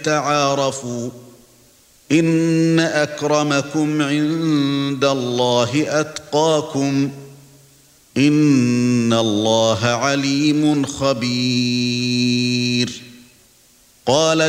ليتعارفوا إن أكرمكم عند الله أتقاكم إن الله عليم خبير. قال